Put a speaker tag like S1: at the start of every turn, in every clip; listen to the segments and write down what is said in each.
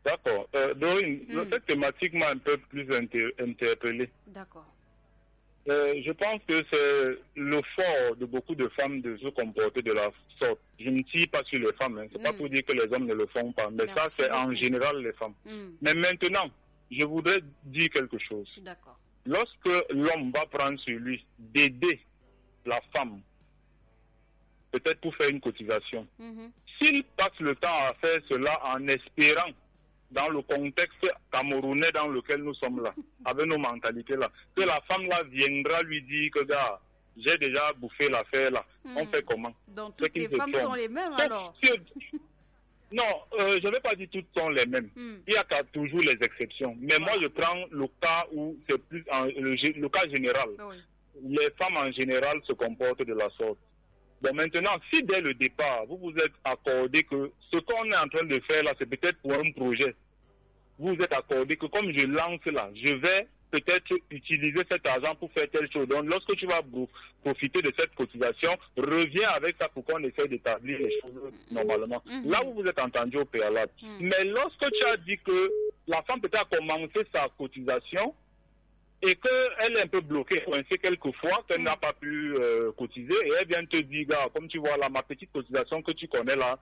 S1: D'accord. Dorine, cette thématique m'a un peu plus interpellé.
S2: D'accord.
S1: Je pense que c'est le fort de beaucoup de femmes de se comporter de la sorte. Je ne tire pas sur les femmes, hein. C'est pas pour dire que les hommes ne le font pas, mais ça c'est en général les femmes. Mais maintenant, je voudrais dire quelque chose.
S2: D'accord.
S1: Lorsque l'homme va prendre sur lui d'aider la femme, peut-être pour faire une cotisation, s'il passe le temps à faire cela en espérant, dans le contexte camerounais dans lequel nous sommes là, avec nos mentalités là, que la femme là viendra lui dire que gars, j'ai déjà bouffé l'affaire là, on fait comment?
S2: Donc toutes les femmes sont les mêmes alors?
S1: Non, je ne vais pas dire toutes sont les mêmes. Il y a toujours les exceptions. Mais moi, je prends le cas où c'est plus le cas général. Oui. Les femmes en général se comportent de la sorte. Bon, maintenant, si dès le départ, vous vous êtes accordé que ce qu'on est en train de faire là, c'est peut-être pour un projet. Vous vous êtes accordé que comme je lance là, je vais peut-être utiliser cet argent pour faire telle chose. Donc, lorsque tu vas profiter de cette cotisation, reviens avec ça pour qu'on essaie d'établir les choses normalement. Là où vous êtes entendu au préalable. Mais lorsque tu as dit que la femme peut-être a commencé sa cotisation et qu'elle est un peu bloquée, coincée quelquefois, qu'elle n'a pas pu cotiser, et elle vient te dire, gars, comme tu vois là, ma petite cotisation que tu connais là.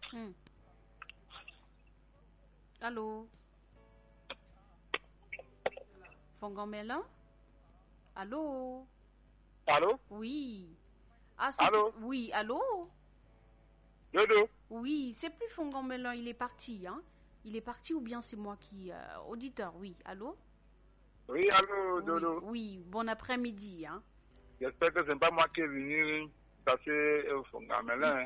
S2: Allô? Fongamela? Allô?
S1: Allô?
S2: Oui.
S1: Allô?
S2: Oui, allô?
S1: Dodo?
S2: Oui, c'est plus Fongamela, il est parti, hein? Il est parti ou bien c'est moi qui... auditeur, oui, allô?
S1: Oui, allô, Dodo?
S2: Oui, bon après-midi, hein?
S1: J'espère que ce n'est pas moi qui est venu passer au Fongamela, hein?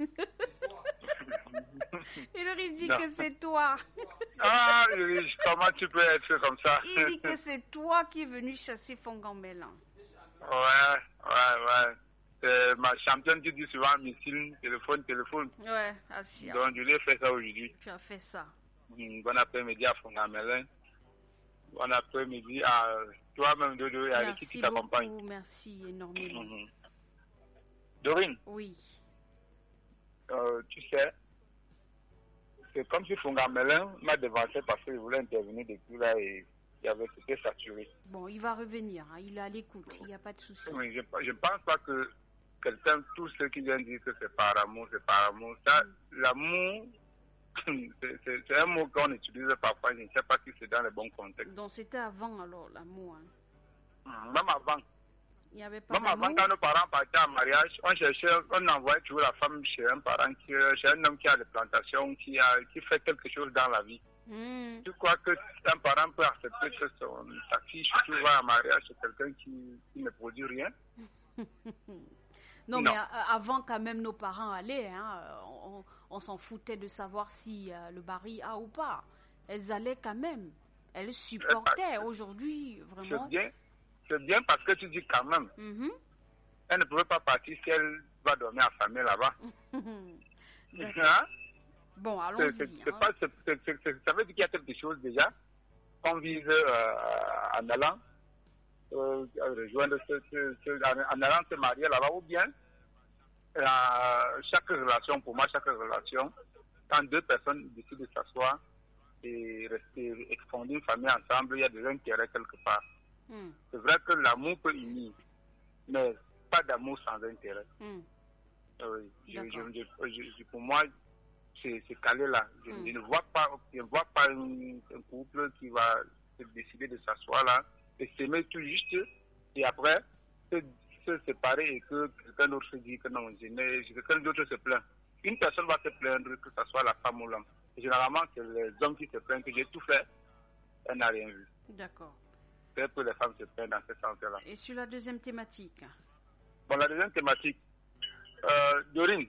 S2: Il dit que c'est toi.
S1: Ah, comment tu peux être comme ça?
S2: Il dit que c'est toi qui es venu chasser Fongamela.
S1: Ouais. C'est ma championne qui dit souvent missile, téléphone.
S2: Ouais, assis.
S1: Donc, je lui ai fait ça aujourd'hui.
S2: Tu as fait ça.
S1: Bon après-midi à Fongamela. Bon après-midi à toi-même, Dodo, et à l'équipe qui t'accompagne.
S2: Merci énormément.
S1: Dorine?
S2: Oui.
S1: Tu sais, c'est comme si Fongamela m'a devancé parce qu'il voulait intervenir depuis là et c'était saturé.
S2: Bon, il va revenir, hein, il est à l'écoute, il n'y a pas de souci.
S1: Oui, je ne pense pas que quelqu'un, tous ceux qui viennent dire que c'est par amour. Ça, l'amour, c'est un mot qu'on utilise parfois, je ne sais pas si c'est dans le bon contexte.
S2: Donc c'était avant alors, l'amour. Hein.
S1: Même avant.
S2: Il n'y avait pas
S1: Même avant, quand nos parents partaient en mariage, on envoyait toujours la femme chez un parent, chez un homme qui a des plantations, qui fait quelque chose dans la vie. Tu crois que un parent peut accepter que sa fille surtout va en mariage chez quelqu'un qui ne produit rien?
S2: Non, mais avant quand même nos parents allaient, hein, on s'en foutait de savoir si le mari a ou pas. Elles allaient quand même, elles supportaient. Aujourd'hui, vraiment.
S1: C'est bien parce que tu dis quand même. Elle ne pouvait pas partir si elle va dormir à famille là-bas.
S2: Bon, allons-y.
S1: Ça veut dire qu'il y a quelque chose déjà qu'on vise en allant rejoindre en allant se marier là-bas, ou bien chaque relation, quand deux personnes décident de s'asseoir et fonder une famille ensemble, il y a des intérêts quelque part. C'est vrai que l'amour peut unir, mais pas d'amour sans intérêt. Pour moi, c'est calé là. Je ne vois pas un couple qui va décider de s'asseoir là et s'aimer tout juste et après se séparer et que quelqu'un d'autre se dit que non, quelqu'un d'autre se plaint. Une personne va se plaindre, que ce soit la femme ou l'homme. Généralement, c'est les hommes qui se plaignent que j'ai tout fait, elle n'a rien vu.
S2: D'accord.
S1: C'est que les femmes se plaignent dans ce sens-là.
S2: Et sur la deuxième thématique?
S1: Bon, la deuxième thématique, Dorine,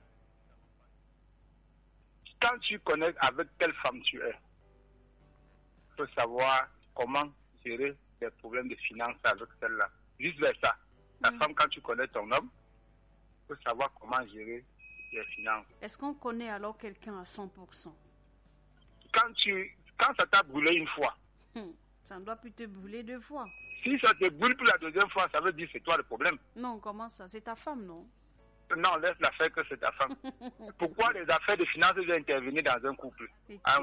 S1: quand tu connais avec quelle femme tu es, tu peux savoir comment gérer des problèmes de finances avec celle-là. Juste vers ça. La femme, quand tu connais ton homme, tu peux savoir comment gérer les finances.
S2: Est-ce qu'on connaît alors quelqu'un à 100%?
S1: Quand ça t'a brûlé une fois,
S2: ça ne doit plus te brûler deux fois.
S1: Si ça te brûle pour la deuxième fois, ça veut dire que c'est toi le problème.
S2: Non, comment ça? C'est ta femme, non?
S1: Non, laisse la faire que c'est ta femme. Pourquoi les affaires de finances doivent intervenir dans un couple?